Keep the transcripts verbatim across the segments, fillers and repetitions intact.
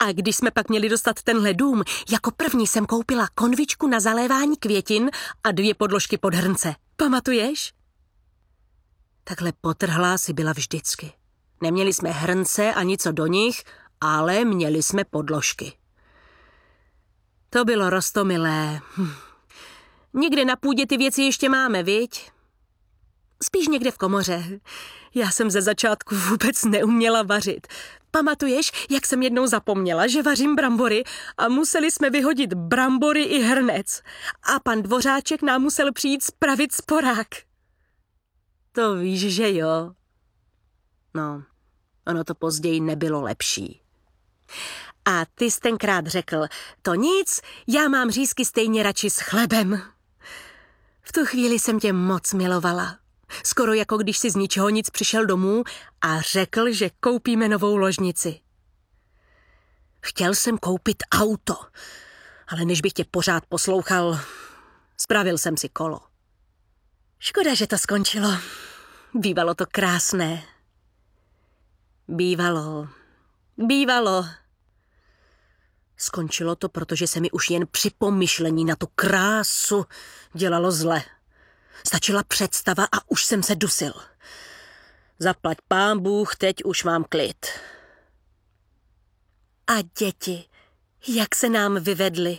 A když jsme pak měli dostat tenhle dům, jako první jsem koupila konvičku na zalévání květin a dvě podložky pod hrnce. Pamatuješ? Takhle potrhlá si byla vždycky. Neměli jsme hrnce ani co do nich, ale měli jsme podložky. To bylo roztomilé. Hm. Někde na půdě ty věci ještě máme, viď? Spíš někde v komoře. Já jsem ze začátku vůbec neuměla vařit. Pamatuješ, jak jsem jednou zapomněla, že vařím brambory a museli jsme vyhodit brambory i hrnec. A pan Dvořáček nám musel přijít spravit sporák. To víš, že jo? No, ono to později nebylo lepší. A ty jsi tenkrát řekl, to nic, já mám řízky stejně radši s chlebem. V tu chvíli jsem tě moc milovala. Skoro jako když si z ničeho nic přišel domů a řekl, že koupíme novou ložnici. Chtěl jsem koupit auto, ale než bych tě pořád poslouchal, spravil jsem si kolo. Škoda, že to skončilo. Bývalo to krásné. Bývalo. Bývalo. Skončilo to, protože se mi už jen při pomyšlení na tu krásu dělalo zle. Stačila představa a už jsem se dusil. Zaplať pán Bůh, teď už mám klid. A děti, jak se nám vyvedly?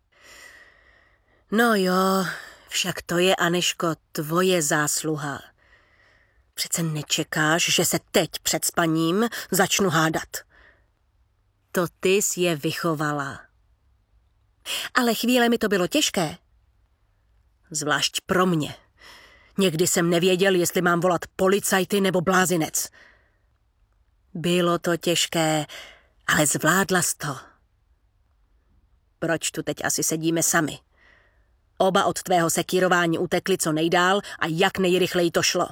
No jo, však to je, Aneško, tvoje zásluha. Přece nečekáš, že se teď před spaním začnu hádat. To ty jsi je vychovala. Ale chvíle mi to bylo těžké. Zvlášť pro mě. Někdy jsem nevěděl, jestli mám volat policajty nebo blázinec. Bylo to těžké, ale zvládla jsi to. Proč tu teď asi sedíme sami? Oba od tvého sekírování utekli co nejdál a jak nejrychleji to šlo.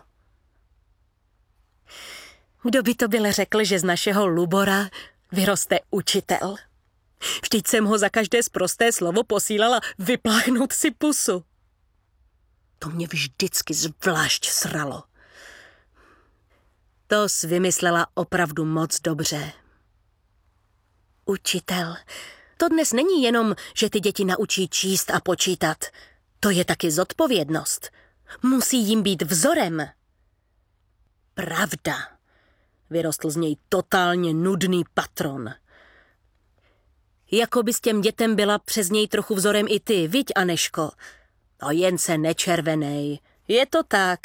Kdo by to byl řekl, že z našeho Lubora vyroste učitel? Vždyť jsem ho za každé sprosté slovo posílala vypláchnout si pusu. To mě vždycky zvlášť sralo. To jsi vymyslela opravdu moc dobře. Učitel. To dnes není jenom, že ty děti naučí číst a počítat. To je taky zodpovědnost. Musí jim být vzorem. Pravda. Vyrostl z něj totálně nudný patron. Jako bys těm dětem byla přes něj trochu vzorem i ty, viď, Aneško? No jen se nečervenej. Je to tak.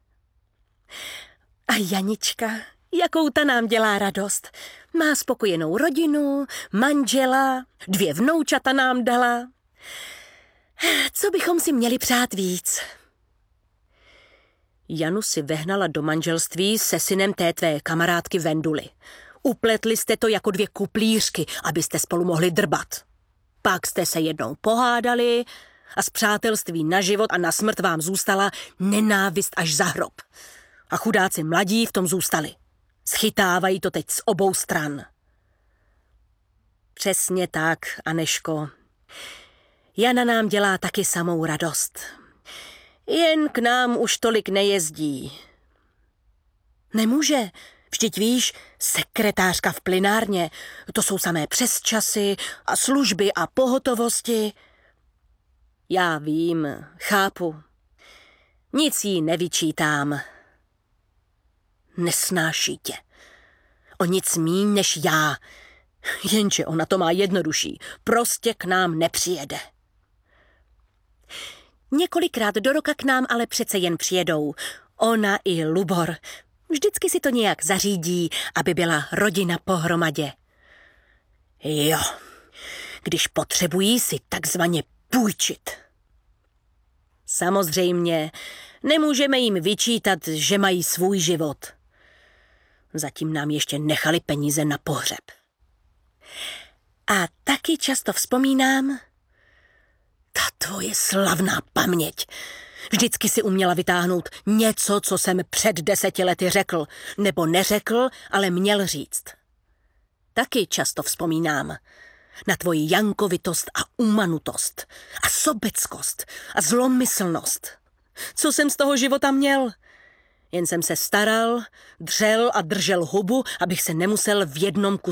A Janička, jakou ta nám dělá radost. Má spokojenou rodinu, manžela, dvě vnoučata nám dala. Co bychom si měli přát víc? Janu si vehnala do manželství se synem té tvé kamarádky Venduly. Upletli jste to jako dvě kuplířky, abyste spolu mohli drbat. Pak jste se jednou pohádali a z přátelství na život a na smrt vám zůstala nenávist až za hrob. A chudáci mladí v tom zůstali. Schytávají to teď z obou stran. Přesně tak, Aneško. Jana nám dělá taky samou radost. Jen k nám už tolik nejezdí. Nemůže. Vždyť víš, sekretářka v plynárně, to jsou samé přesčasy a služby a pohotovosti. Já vím, chápu. Nic jí nevyčítám. Nesnáší tě. O nic míň než já. Jenže ona to má jednodušší. Prostě k nám nepřijede. Několikrát do roka k nám ale přece jen přijedou. Ona i Lubor. Vždycky si to nějak zařídí, aby byla rodina pohromadě. Jo, když potřebují si takzvaně půjčit. Samozřejmě, nemůžeme jim vyčítat, že mají svůj život. Zatím nám ještě nechali peníze na pohřeb. A taky často vzpomínám, ta tvoje slavná paměť. Vždycky si uměla vytáhnout něco, co jsem před deseti lety řekl, nebo neřekl, ale měl říct. Taky často vzpomínám na tvoji jankovitost a umanutost a sobeckost a zlomyslnost. Co jsem z toho života měl? Jen jsem se staral, dřel a držel hubu, abych se nemusel v jednom kuse